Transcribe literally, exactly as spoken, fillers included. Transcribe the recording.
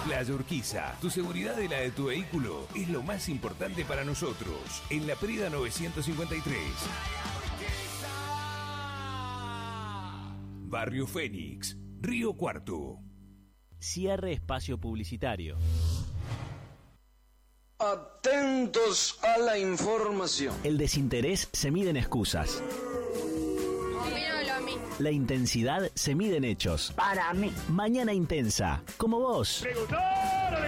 Playa Urquiza, tu seguridad y la de tu vehículo es lo más importante para nosotros. En La Prida novecientos cincuenta y tres. Barrio Fénix, Río Cuarto. Cierre espacio publicitario. Atentos a la información. El desinterés se mide en excusas. Opínalo a mí. La intensidad se mide en hechos. Para mí. Mañana intensa, como vos. ¿Le gustó o no le